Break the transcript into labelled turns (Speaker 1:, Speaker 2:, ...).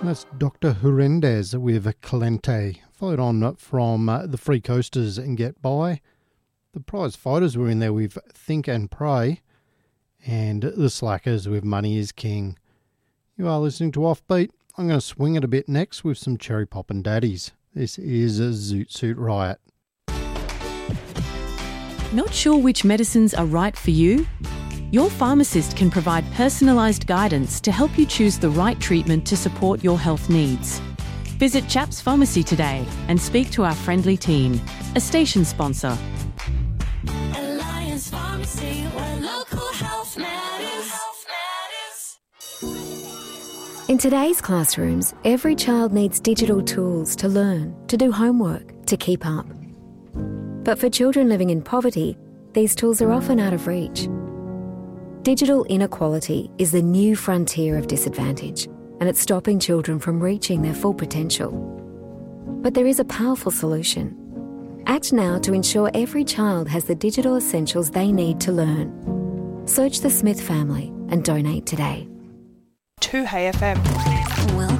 Speaker 1: That's Dr. Hurendez with Calente, followed on from the Free Coasters and Get By. The Prize Fighters were in there with Think and Pray, and the Slackers with Money is King. You are listening to Offbeat. I'm going to swing it a bit next with some Cherry Poppin' Daddies. This is a Zoot Suit Riot.
Speaker 2: Not sure which medicines are right for you? Your pharmacist can provide personalised guidance to help you choose the right treatment to support your health needs. Visit Chaps Pharmacy today and speak to our friendly team, a station sponsor.
Speaker 3: Alliance Pharmacy, where local health matters.
Speaker 4: In today's classrooms, every child needs digital tools to learn, to do homework, to keep up. But for children living in poverty, these tools are often out of reach. Digital inequality is the new frontier of disadvantage, and it's stopping children from reaching their full potential. But there is a powerful solution. Act now to ensure every child has the digital essentials they need to learn. Search the Smith family and donate today.
Speaker 5: 2 Hey FM.